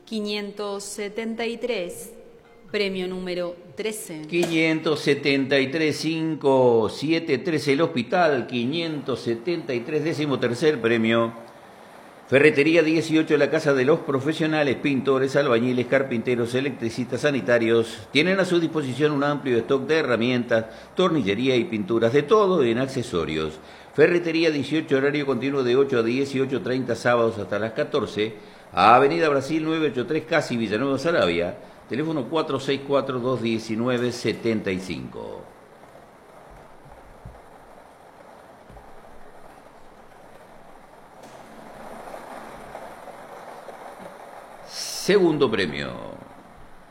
573, premio número 13. 573, 5, 7, 13, el hospital. 573, 13º premio. Ferretería 18, la Casa de los Profesionales, pintores, albañiles, carpinteros, electricistas, sanitarios. Tienen a su disposición un amplio stock de herramientas, tornillería y pinturas, de todo en accesorios. Ferretería 18, horario continuo de 8 a 18:30, sábados hasta las 14. Avenida Brasil 983, Casi Villanueva Saravia. Teléfono 464-219-75. Segundo premio.